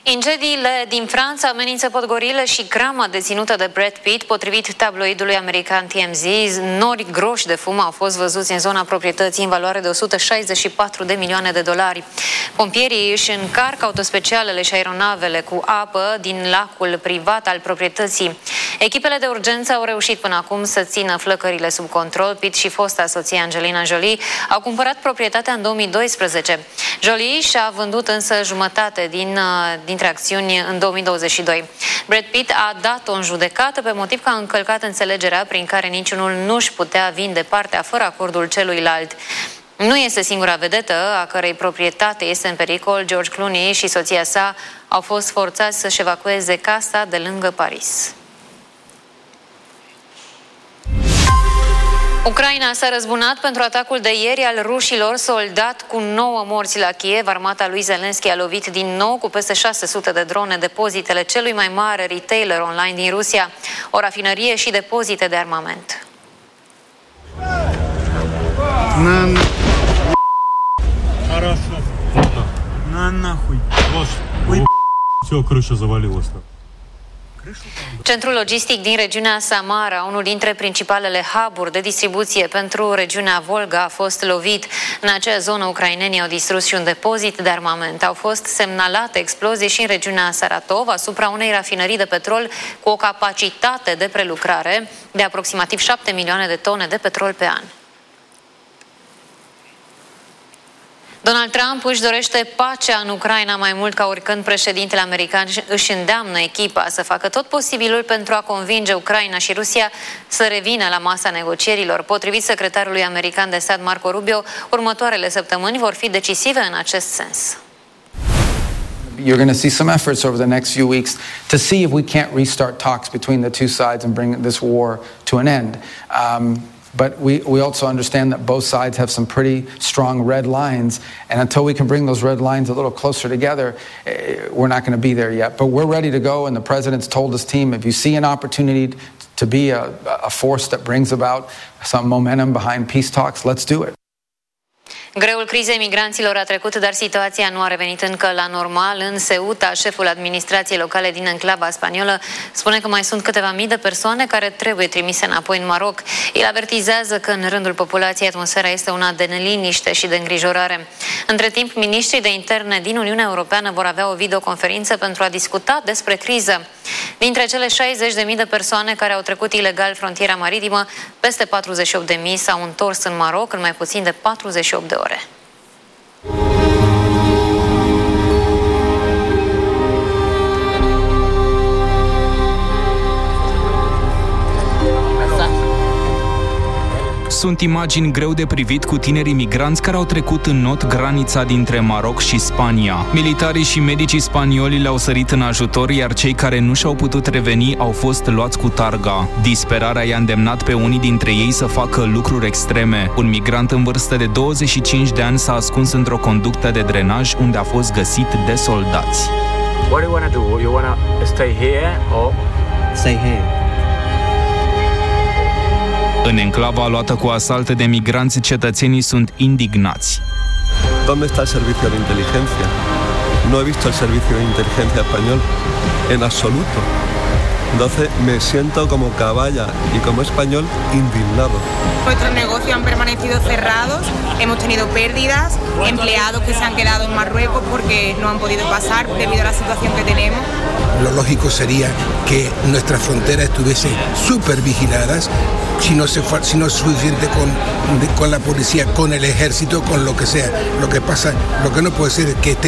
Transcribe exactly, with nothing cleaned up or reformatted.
Incendiile din Franța amenință Podgorile și crama deținută de Brad Pitt. Potrivit tabloidului american T M Z, nori groși de fum au fost văzuți în zona proprietății în valoare de o sută șaizeci și patru de milioane de dolari. Pompierii își încarcă autospecialele și aeronavele cu apă din lacul privat al proprietății. Echipele de urgență au reușit până acum să țină flăcările sub control. Pitt și fosta soție Angelina Jolie au cumpărat proprietatea în două mii doisprezece. Jolie și-a vândut însă jumătate din, dintre acțiuni în două mii douăzeci și doi. Brad Pitt a dat-o în judecată pe motiv că a încălcat înțelegerea prin care niciunul nu-și putea vinde partea fără acordul celuilalt. Nu este singura vedetă a cărei proprietate este în pericol. George Clooney și soția sa au fost forțați să-și evacueze casa de lângă Paris. Ucraina s-a răzbunat pentru atacul de ieri al rușilor, soldat cu nouă morți la Kiev. Armata lui Zelensky a lovit din nou cu peste șase sute de drone depozitele celui mai mare retailer online din Rusia, o rafinărie și depozite de armament. Centrul logistic din regiunea Samara, unul dintre principalele hub-uri de distribuție pentru regiunea Volga, a fost lovit. În acea zonă, ucrainenii au distrus și un depozit de armament. Au fost semnalate explozii și în regiunea Saratov, asupra unei rafinării de petrol cu o capacitate de prelucrare de aproximativ șapte milioane de tone de petrol pe an. Donald Trump își dorește pacea în Ucraina mai mult ca oricând. Președintele american își îndeamnă echipa să facă tot posibilul pentru a convinge Ucraina și Rusia să revină la masa negocierilor. Potrivit secretarului american de stat Marco Rubio, următoarele săptămâni vor fi decisive în acest sens. You're going to see some efforts over the next few weeks to see if we can't restart talks between the two sides and bring this war to an end. Um, But we, we also understand that both sides have some pretty strong red lines, and until we can bring those red lines a little closer together, we're not going to be there yet. But we're ready to go, and the president's told his team, if you see an opportunity to be a, a force that brings about some momentum behind peace talks, let's do it. Greul crizei migranților a trecut, dar situația nu a revenit încă la normal. În Ceuta, șeful administrației locale din enclava spaniolă spune că mai sunt câteva mii de persoane care trebuie trimise înapoi în Maroc. El avertizează că în rândul populației atmosfera este una de neliniște și de îngrijorare. Între timp, miniștrii de interne din Uniunea Europeană vor avea o videoconferință pentru a discuta despre criză. Dintre cele șaizeci de mii de persoane care au trecut ilegal frontiera maritimă, peste patruzeci și opt de mii s-au întors în Maroc în mai puțin de patruzeci și opt de ore. Sunt imagini greu de privit cu tinerii migranți care au trecut în not granița dintre Maroc și Spania. Militarii și medicii spanioli le-au sărit în ajutor, iar cei care nu și-au putut reveni au fost luați cu targa. Disperarea i-a îndemnat pe unii dintre ei să facă lucruri extreme. Un migrant în vârstă de douăzeci și cinci de ani s-a ascuns într-o conductă de drenaj unde a fost găsit de soldați. What do you want to do? You want to stay here or stay here? În enclava luată cu asalt de migranți, cetățenii sunt indignați. ¿Dónde está el servicio de inteligencia? No he visto el servicio de inteligencia español en absoluto. Entonces me siento como caballa y como español indignado. Nuestros negocios han permanecido cerrados, hemos tenido pérdidas, empleados que se han quedado en Marruecos porque no han podido pasar debido a la situación que tenemos. Lo lógico sería que nuestras fronteras estuviesen súper vigiladas, si no, se, si no es suficiente con, con la policía, con el ejército, con lo que sea. Lo que pasa, lo que no puede ser es que esté